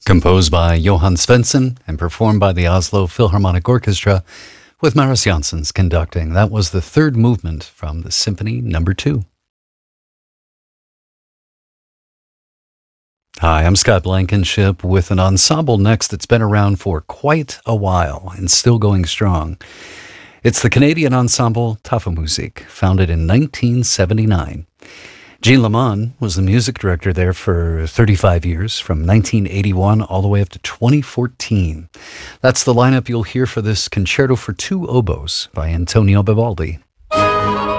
Composed by Johann Svensson and performed by the Oslo Philharmonic Orchestra with Maris Janssens conducting. That was the third movement from the Symphony No. 2. Hi, I'm Scott Blankenship with an ensemble next that's been around for quite a while and still going strong. It's the Canadian ensemble Tafelmusik, founded in 1979. Gene Lamond was the music director there for 35 years, from 1981 all the way up to 2014. That's the lineup you'll hear for this Concerto for Two Oboes by Antonio Vivaldi.